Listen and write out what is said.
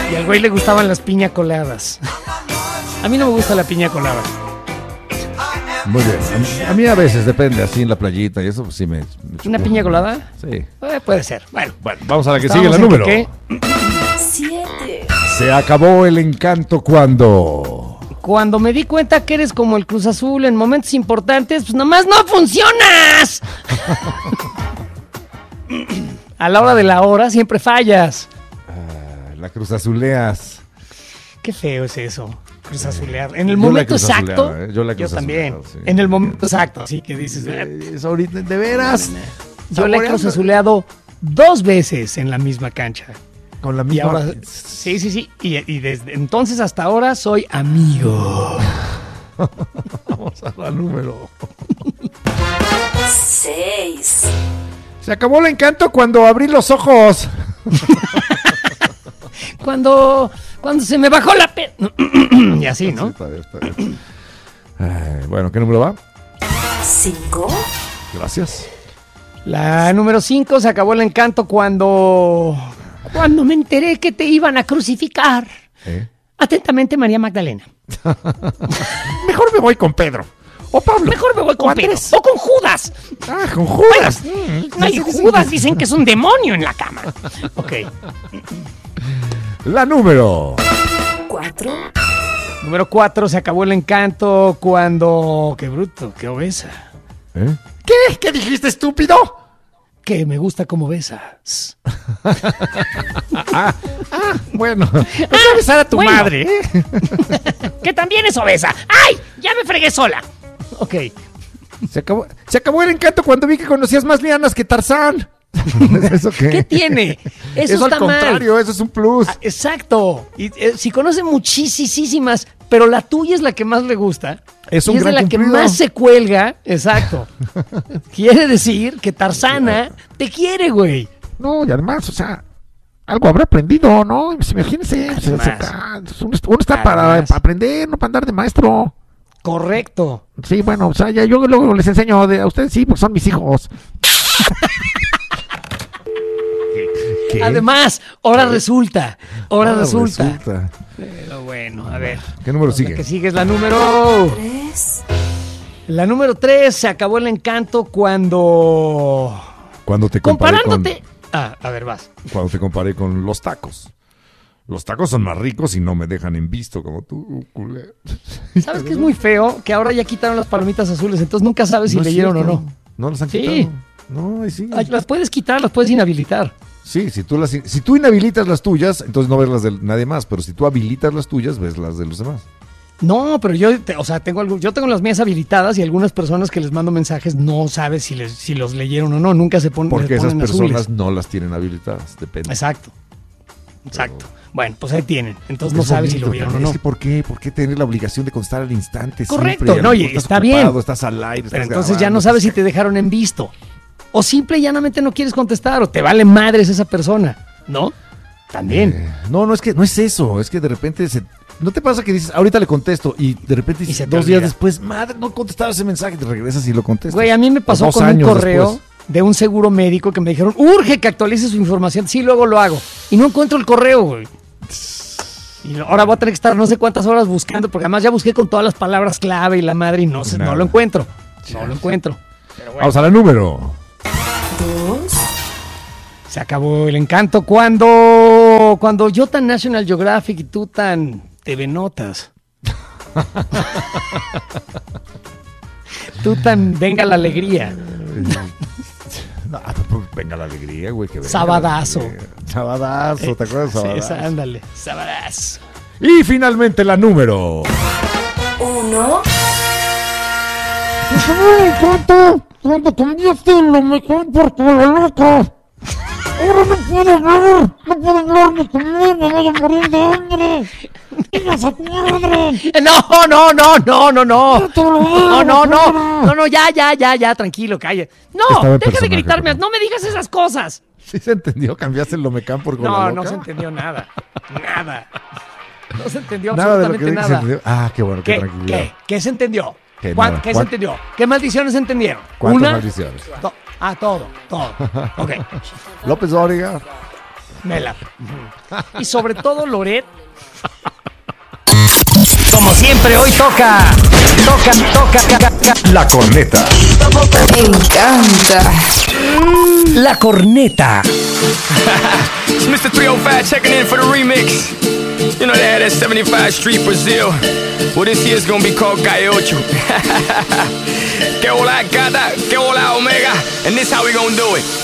Y al güey le gustaban las piña coladas. A mí no me gusta la piña colada. Muy bien. A mí a veces depende, así en la playita y eso, pues sí me ¿Una piña colada? Sí. Puede ser. Bueno, vamos a la que sigue, la número 7. Se acabó el encanto cuando me di cuenta que eres como el Cruz Azul en momentos importantes, pues nomás no funcionas. A la hora de la hora siempre fallas. La cruzazuleas. Qué feo es eso, cruzazulear. En el momento exacto, yo también. Sí. En el momento exacto, así que dices... Es ahorita, de veras. Yo le he cruzazuleado 2 veces en la misma cancha. Con la misma... Y ahora, sí. Y desde entonces hasta ahora soy amigo. Vamos a la número 6. Se acabó el encanto cuando abrí los ojos. Cuando se me bajó la y así, ¿no? Sí, está bien. Bueno, ¿qué número va? 5. Gracias. La número 5, se acabó el encanto cuando me enteré que te iban a crucificar. Atentamente, María Magdalena. Mejor me voy con Pedro. O Pablo. Mejor me voy con Pedro. O con Judas. Con Judas. Ay, Judas dicen que es un demonio en la cama. Ok. La número 4. Número 4, se acabó el encanto cuando... Qué bruto, qué obesa. ¿Qué? ¿Qué dijiste, estúpido? Que me gusta como besas. Bueno. Vas a besar a tu madre, Que también es obesa. ¡Ay! Ya me fregué sola. Ok. Se acabó el encanto cuando vi que conocías más lianas que Tarzán. ¿Eso qué? ¿Qué tiene? Eso está al contrario, mal. eso es un plus. Exacto. Y si conoce muchísimas, pero la tuya es la que más le gusta. Es un y es gran de la cumplido. que más se cuelga. Exacto. Quiere decir que Tarzana te quiere, güey. No, y además, o sea, algo habrá aprendido, ¿no? Imagínense. Uno está para aprender, no para andar de maestro. Correcto. Sí, bueno, o sea, ya yo luego les enseño a ustedes, sí, porque son mis hijos. ¿Qué? Además, ahora resulta. Pero bueno, a ver. ¿Qué número sigue? La que sigue es la número 3. La número 3, se acabó el encanto cuando te comparé comparándote. A ver, vas. Cuando te comparé con los tacos. Los tacos son más ricos y no me dejan en visto como tú, culé. ¿Sabes qué es muy feo? Que ahora ya quitaron las palomitas azules, entonces nunca sabes si No es leyeron cierto. o no. No las han Sí. quitado. No, ahí sí. Las puedes quitar, las puedes inhabilitar. Sí, si tú inhabilitas las tuyas, entonces no ves las de nadie más, pero si tú habilitas las tuyas, ves las de los demás. No, pero yo tengo las mías habilitadas y algunas personas que les mando mensajes no sabes si los leyeron o no, nunca se ponen. Porque esas personas azules. no las tienen habilitadas, depende. Exacto. Bueno, pues ahí tienen. Entonces no sabes si lo vieron o no. Es que ¿por qué tener la obligación de contestar al instante? Correcto, siempre? no, oye, Estás está ocupado, bien. Estás al aire, Pero estás entonces ya grabando, no sabes si te dejaron en visto. O simple y llanamente no quieres contestar o te vale madres esa persona, ¿no? También. No, es que no es eso. Es que de repente ¿no te pasa que dices, ahorita le contesto y de repente Y se te 2 días olvida. después, madre, no contestaba ese mensaje, te regresas y lo contestas? Güey, a mí me pasó O 2 con un años correo después. de un seguro médico que me dijeron, urge que actualice su información. Sí, luego lo hago. Y no encuentro el correo, güey. Y ahora voy a tener que estar no sé cuántas horas buscando, porque además ya busqué con todas las palabras clave y la madre y no lo encuentro. No lo encuentro. Pero bueno, Vamos a la número. 2. se acabó el encanto cuando yo tan National Geographic y tú tan TV Notas. Tú tan Venga la Alegría. No, tampoco venga la alegría, güey. Que venga Sabadazo. la alegría. Sabadazo, ¿te acuerdas de Sabadazo? Sí, ándale, Sabadazo. Y finalmente la número. 1. Cuando cambiaste lo mejor por tu loco. Ahora no puedo hablar ni comer, me voy a morir de hambre. ¡Vengas a tu madre! No, ya, tranquilo, calla. No, Estaba en deja de personaje, gritarme, perdón. no me digas esas cosas. ¿Sí se entendió? ¿Cambiaste el Lomecán por No, Gola no Loca? se entendió nada. No se entendió Nada de lo que absolutamente dije se nada. entendió. Ah, qué bueno, qué tranquilidad. ¿Qué se entendió? ¿Qué? Nada. ¿Qué se entendió? ¿Qué maldiciones se entendieron? ¿Cuántas ¿Una? maldiciones? Todo. Ok. López Dóriga. Y sobre todo Loret. Como siempre, hoy toca. La corneta. Me encanta. La corneta. It's Mr. 305 checking in for the remix. You know they had that 75 Street Brazil. Well, this year's gonna be called Gaiocho. Que hola gata, que hola omega. And this how we gonna do it.